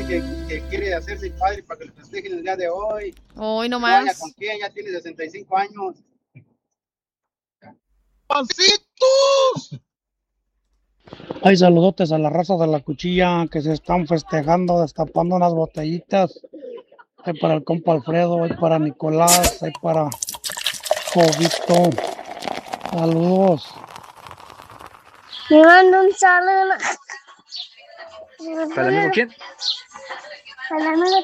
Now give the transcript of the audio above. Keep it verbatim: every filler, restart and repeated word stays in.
dice que, que quiere hacerse padre para que le festejen el día de hoy. Hoy No vaya nomás. con quién, ya tiene sesenta y cinco años. ¡Pancitos! Hay saludotes a la raza de la cuchilla que se están festejando, destapando unas botellitas. Hay para el compa Alfredo, hay para Nicolás, hay para Jovito. Saludos. Me mando un saludo. ¿Para el amigo quién? Para el amigo